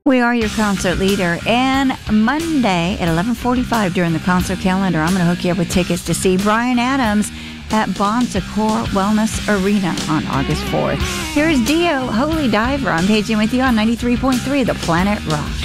We are your concert leader, and Monday at 11:45 during the concert calendar, I'm going to hook you up with tickets to see Bryan Adams at Bon Secours Wellness Arena on August 4th. Here's Dio, Holy Diver. I'm Paige with you on 93.3 The Planet Rock.